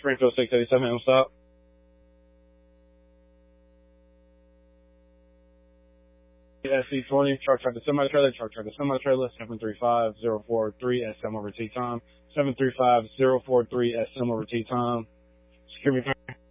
Springfield 687, and stop. SC20, truck to semi-trailer, 735-043 SM over T-Tom, 735-043 SM over T-Tom. Security.